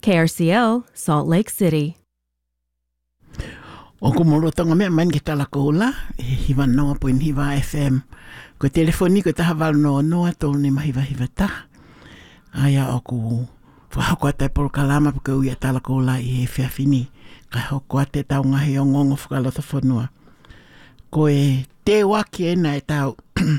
KRCL, Salt Lake City. O ko moro tonga mea man ke tala koula, hiwa noa poin hiwa FM. Ko telefoni ko taha wal noa tolu ni mahiwa ta. Aya o ku whahoko ate poro kalama pa ko ia tala koula I he whiawhini. Ka hoko ate tau ngahi o ngongo whakalota whanua. Ko e te waki e na e tau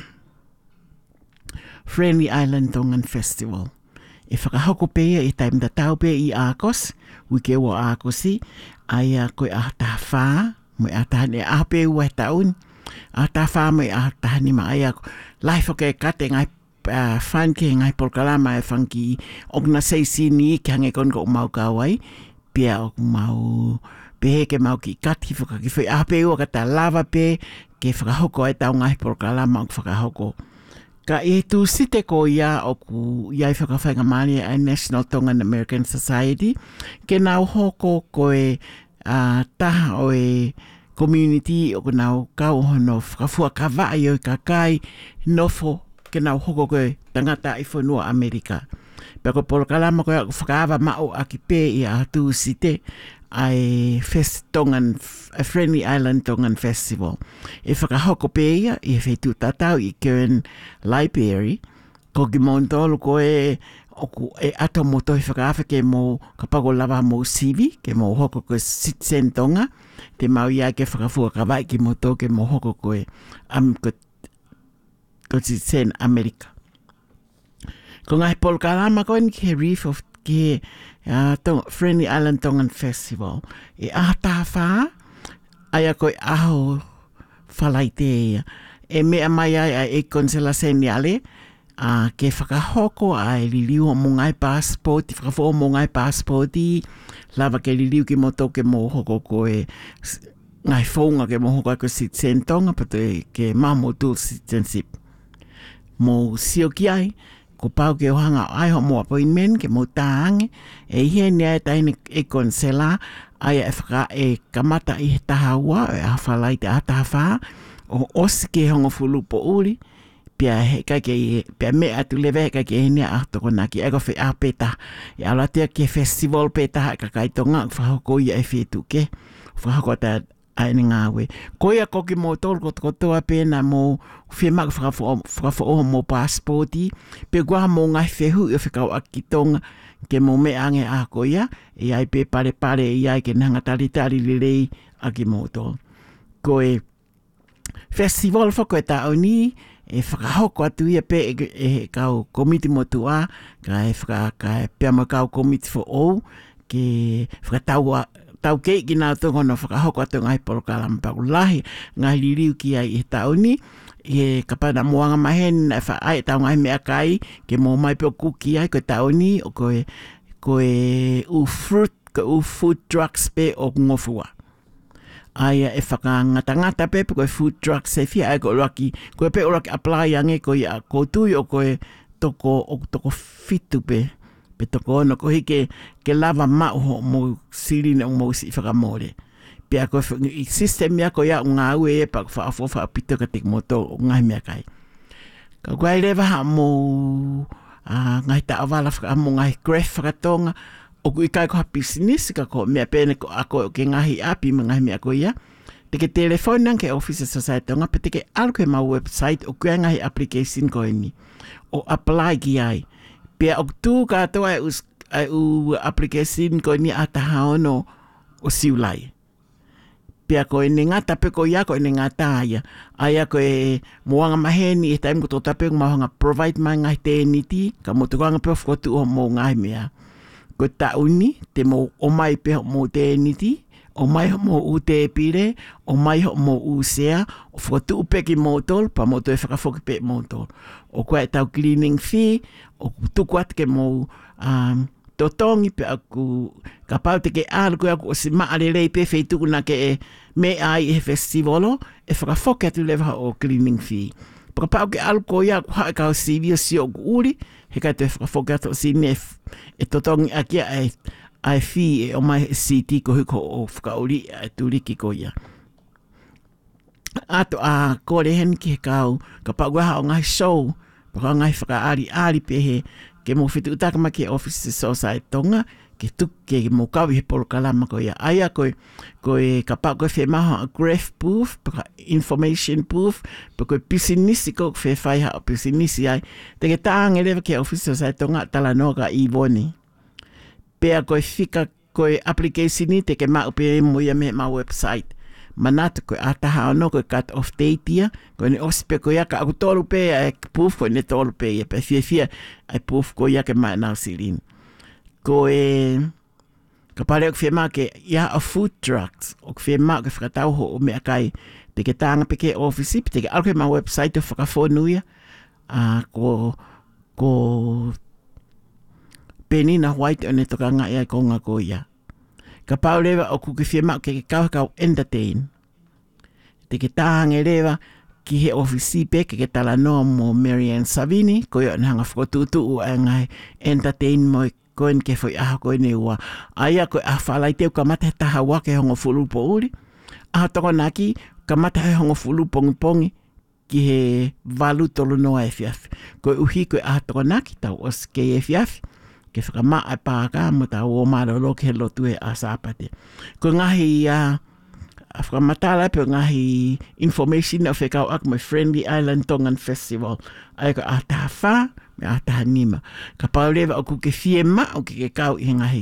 Friendly Island Tongan Festival. E whakahoko pēia I taimda tau pē I Akos, wike o Akosi, aia koe ahtaha whā, mo ahtaha ne ahpe ua he taun, ahtaha whā mo ahtaha ni ma aia, lai whake kate ngai whanke ngai polkalama e whanki organisation ni ki hange kon ko mau kawai, pia o mau pehe ke mau ki kati whakaki whai ahpe ua kata lava pē, ke whakahoko e tau ngai polkalama o whakahoko. Ka e tu site ko ia o ku iai whakawhainga mani a National Tongan American Society ke nau hoko ko e taha o e community o ku nau kau hono whakafua ka vai o ka kai nofo ke nau hoko ko e tangata I whanua Amerika. Pea ko polokalama ko e whakaawa mao aki pē I a tu site ai Tongan Friendly Island Tongan Festival. E whakahoko pē ia I whetu tatau I Kern Library ko ki montolo ko e oku e ato mo toi whakaawa ke mo kapago lava mo sivi ke mo hoko ko Citizen Tonga te mau ia ke whakafua ka vai ki mo to ke mo hoko ko e ko Citizen America. Ko ngai polkalama ko ni ke reef of ke Friendly Island Tongan Festival. E ahtaha whā, aia koe aho whalai te ia. E mea mai ai e konsela seni ale, ke whakahoko ai liliu o mo ngai passport, whakafo o mo ngai passporti, lava ke liliu ki moto ke mo hoko koe ngai whaunga ke mo hoko ko Citizen Tonga, pato ke mamo dual citizenship. Mo sio ki ai, ko pau ke ohanga ai ho mo appointment ke mo tāange e hia ni ai taine e konsela ai e whaka e kamata I he tahaua e awhalai te ataha o osi ke hongo fulu po uri pia he kai ke pia me atu lewe he kai ke hene ahtoko na ki ego whi a peta e alatea ke festival peta ka kai tonga whahoko ia e whetu ke whahoko ta aini ngāwe. Koia koki mō tōru kotoa pēna mō whemak whakafo oho mō passporti, pe guaha mō ngai whehu I whikau aki tonga ke mō me ange a koia, e ai pe pare I ai ke nanga tari lirei aki mō tōru. Koe festival whako e tā oni, e whakahoko atu ia pe e kau komiti mō tua, ka e pia mō kau komiti fo ou, ke whakataua tau kei ki nā tonga no whakahoko atu ngai polokalama pau lahi ngai liriu ki ai I tauni e kapana moanga maheni na whaai tau ngai mea kai ke mō mai pio kuki ai ko tauni o koe u food trucks pe o ngofua ai e whakangata pe koe food trucks e fia ai ko raki koe pe o raki apply ange koe a kotui o koe toko fitu pe toko ono ko hike ke lava mao mo sirine mo si whakamore. Pea ko I system ya ko ia ngā ue e pa whaafofa apito ka tik moto ngai mea kai. Ka koe lewa ha mo ngai ta awala mo ngai graph whakatonga o kui kai ko ha business ka ko mea pēne ko ako ke ngahi api ma ngai mea ko ia. Teke telefona ke Office Society tonga pe teke alko e ma website o kui ngahi application ko ni o apply ki ai. Pea o tū kātoa e u application ko ni ataha ono o siulai. Pea ko e ne ngata pe ko ia ko e ne ngata aia. Aia ko e moanga maheni e taim ko tō tape ko mahanga provide mai ngai te eniti, ka mo te koanga pe whakotu o mo ngai mea. Ko tauni te mo o mai pe mo te eniti, o mai mo u te pire, o mai mo u sea, o whakotu upe ki motol, pa mo to e whakafoki pe motol. O koe tau cleaning fee, o tuku atu ke mō totongi pe aku ka pau te ke alu koe aku o si maarelei pe wheituku na ke e me ai e festivalo e whakafoki atu lewa o cleaning fee. Paka pau ke alu koe aku hae kau sivi o si o uri, he kai te whakafoki atu o si ne e totongi akia ai fee e o mai siti ko huko o whakauri e turiki ko ia. Ato a kore hen ki he kau ka pau guaha o ngai show, paka ngai whakaari pehe ke mo fitu utaka ma ke office society tonga ke tuk ke mo kawi he polo kalama ko ia aia ko ka pa ko fe maha graph proof information proof ko pisinisi ko fe fai ha pisinisi ai te ke taang ele ke office society tonga tala no ka ivoni pe ko fika ko application ni te ke ma pe mo ia me ma website manata ko ataha no ko cut off date ia ko ni ospe ko ia ka tolu pe proof ko ni tolu pe ia pe fia ai proof ko ia ke ma na silin ko ka pare ko fia ma ke ia a food trucks o fia ma ko fratau ho me kai te ke tanga pe ke office te ke alko ma website of ka phone ia ko penina white on to ka nga ia ko nga ko ia ka paulewa o kuki whima ke kau entertain. Te ke tāhange rewa ki he ofisi pe ke tala noa mo Marianne Savini, ko yo nanga whakotutu u a ngai entertain mo koen ke whai aha koen e ua. Aia koe a whalai teo ka mata he taha wake hongo fulupo uri. Aha toko naki ka mata he hongo fulupo ngipongi ki he valu tolu noa e fiafi. Koe uhi koe aha toko naki tau os ke e fiafi. Ke whakamaa e pāka mo tā o marolo ke lotu e a sāpate. Ko ngahi whakamatala pe ngahi information o whekau ak mo Friendly Island Tongan Festival. Ai ko a taha whā me a taha nima. Ka paulewa o ku ke whiema o ke kau i ngahi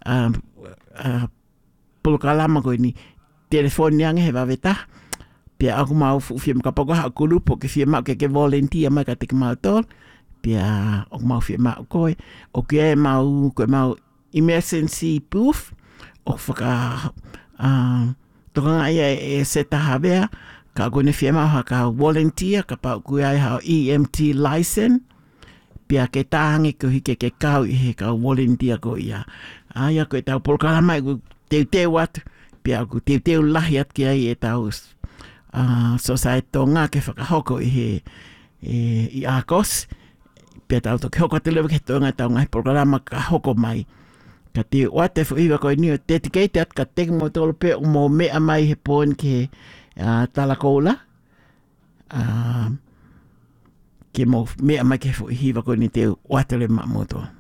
pulukalama koe ni telefoni ange he waweta. Pia aku mau whiema ka pakoha aku lupo ke whiema o ke volunteer mai ka teke mau tol. Pia o mau whiema o koe. O ke mau emergency proof. O whaka toka ngai e se taha wea. Ka kone whiema o ka volunteer. Ka pau kui ai hao EMT license. Pia ke tāhange ko hike ke kau i he ka volunteer ko ia. Aia koe tau polkalama e ku teu atu. Pia ku teu lahi at ki ai e tau society tonga ke whakahoko i he i ACOS. Pia tau toki hoko te lewa ke tonga tau ngai programa ka hoko mai. Ka te wate fu iwa koe nio dedicated at ka teki mo tolo pe o mo mea mai he pōn ke talakoula. Ke mo mea mai ke fu iwa koe ni te wate le ma motoa.